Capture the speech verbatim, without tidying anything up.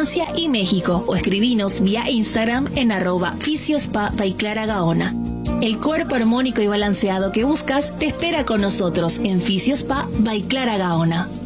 Francia y México, o escribinos vía Instagram en arroba Fisiospa by Clara Gaona. El cuerpo armónico y balanceado que buscas te espera con nosotros en Fisiospa by Clara Gaona.